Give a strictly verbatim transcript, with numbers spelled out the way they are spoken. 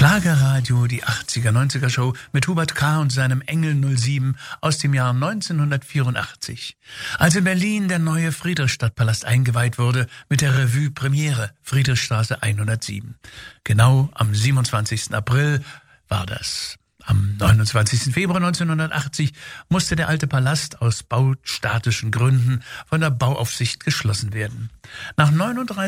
Schlagerradio, die achtziger, neunziger Show mit Hubert K. und seinem Engel null sieben aus dem Jahr neunzehnhundertvierundachtzig. Als in Berlin der neue Friedrichstadtpalast eingeweiht wurde mit der Revue Premiere Friedrichstraße hundertsieben. Genau am siebenundzwanzigsten April war das. Am neunundzwanzigsten Februar neunzehnhundertachtzig musste der alte Palast aus baustatischen Gründen von der Bauaufsicht geschlossen werden. Nach neununddreißig